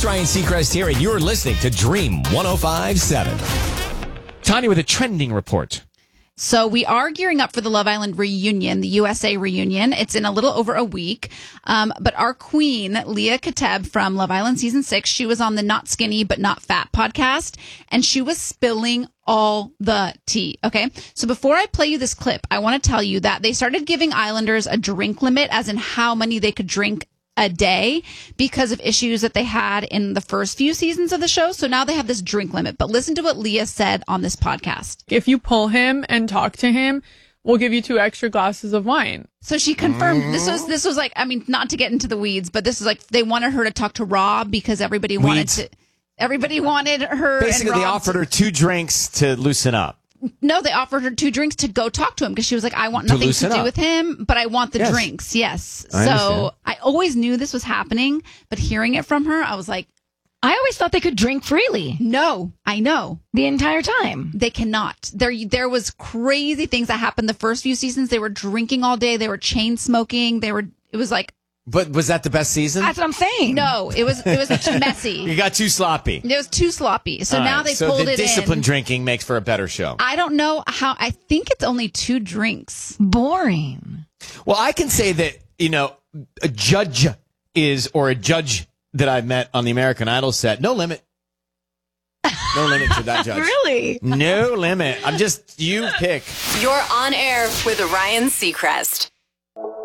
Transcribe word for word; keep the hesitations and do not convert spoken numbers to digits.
it's Ryan Seacrest here, and you're listening to Dream one oh five point seven. Tanya with a trending report. So we are gearing up for the Love Island reunion, the U S A reunion. It's in a little over a week. Um, but our queen, Leah Kateb from Love Island season six, she was on the Not Skinny But Not Fat podcast, and she was spilling all the tea. Okay. So before I play you this clip, I want to tell you that they started giving Islanders a drink limit, as in how many they could drink a day, because of issues that they had in the first few seasons of the show. So now they have this drink limit. But listen to what Leah said on this podcast. If you pull him and talk to him, we'll give you two extra glasses of wine. So she confirmed this was this was like, I mean, not to get into the weeds, but this is like they wanted her to talk to Rob because everybody wanted Weeds. to everybody wanted her. Basically, and they Rob offered to- her two drinks to loosen up. No, they offered her two drinks to go talk to him because she was like, I want To nothing to, loosen do up. with him, but I want the Yes. drinks. Yes. I so understand. I always knew this was happening, but hearing it from her, I was like, I always thought they could drink freely no, I know. the entire time. They cannot. There, there was crazy things that happened the first few seasons. They were drinking all day. They were chain smoking. They were. It was like But was that the best season? That's what I'm saying. no. It was. It was too You messy. got too sloppy. It was too sloppy. So All now right, they so pulled the it discipline in. drinking makes for a better show. I don't know how. I think it's only two drinks. Boring. Well, I can say that, you know, a judge is, or a judge that I've met on the American Idol set, no limit. No limit to that judge. Really? No limit. I'm just, you pick. You're on air with Ryan Seacrest.